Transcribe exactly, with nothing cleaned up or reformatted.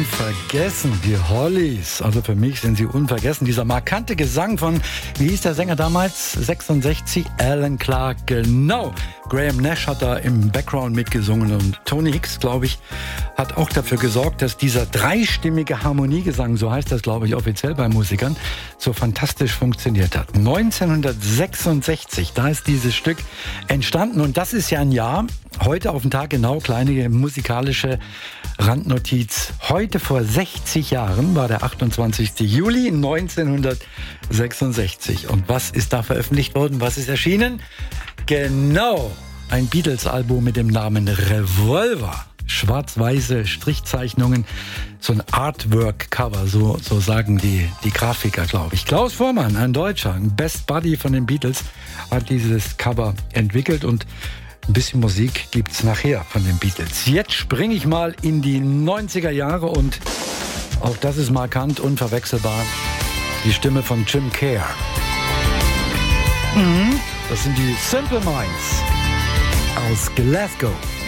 unvergessen, die Hollies. Also für mich sind sie unvergessen. Dieser markante Gesang von, wie hieß der Sänger damals? sechsundsechzig, Alan Clark, genau. Graham Nash hat da im Background mitgesungen und Tony Hicks, glaube ich, hat auch dafür gesorgt, dass dieser dreistimmige Harmoniegesang, so heißt das, glaube ich, offiziell bei Musikern, so fantastisch funktioniert hat. neunzehnhundertsechsundsechzig, da ist dieses Stück entstanden und das ist ja ein Jahr, heute auf den Tag genau, kleine musikalische Randnotiz. Heute vor sechzig Jahren war der achtundzwanzigster Juli neunzehnhundertsechsundsechzig. Und was ist da veröffentlicht worden? Was ist erschienen? Genau, ein Beatles-Album mit dem Namen Revolver. Schwarz-weiße Strichzeichnungen, so ein Artwork-Cover, so, so sagen die, die Grafiker, glaube ich. Klaus Voormann, ein Deutscher, ein Best Buddy von den Beatles, hat dieses Cover entwickelt und ein bisschen Musik gibt's nachher von den Beatles. Jetzt springe ich mal in die neunziger Jahre und auch das ist markant, unverwechselbar. Die Stimme von Jim Kerr. Mhm. Das sind die Simple Minds aus Glasgow.